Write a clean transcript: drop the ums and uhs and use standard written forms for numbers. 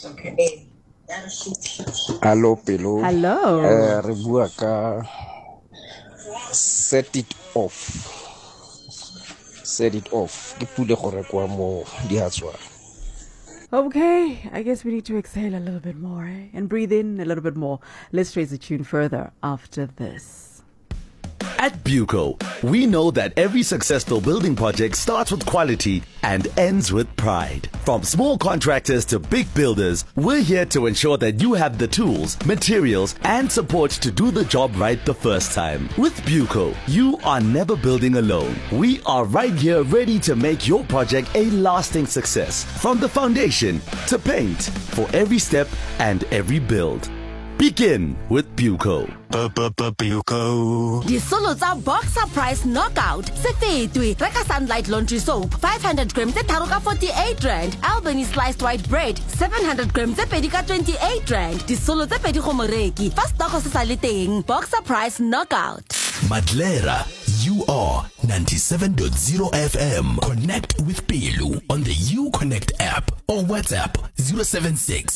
Hello, Pelo. Hello. Re bua ka set it off. Set it off. Ke pule gore kwa mo di a tswa. Okay, I guess we need to exhale a little bit more and breathe in a little bit more. Let's trace the tune further after this. At Buco, we know that every successful building project starts with quality and ends with pride. From small contractors to big builders, we're here to ensure that you have the tools, materials, and support to do the job right the first time. With Buco, you are never building alone. We are right here ready to make your project a lasting success. From the foundation to paint, for every step and every build. Begin with Buco. Buco. Disolo tsa Boxer Price Knockout. Se fetwe. Reka Sunlight Laundry Soap. 500 grams at Taruka 48 rand. Albany Sliced White Bread. 700 grams at Pedika 28 rand. Disolo tsa Pedi Khomoreki. Fast dog se saliteng. Boxer Price Knockout. Madlera, you are 97.0 FM. Connect with Pelu on the U Connect app or WhatsApp 076